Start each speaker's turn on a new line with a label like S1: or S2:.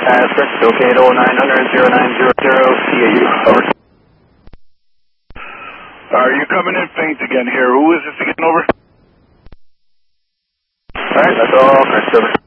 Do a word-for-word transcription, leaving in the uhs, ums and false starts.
S1: Uh, Sprint, SoCado nine hundred, zero nine zero zero, C A U, over.
S2: Are you coming in, Fings again here? Who is this again, over?
S1: Alright, that's all, correct, over.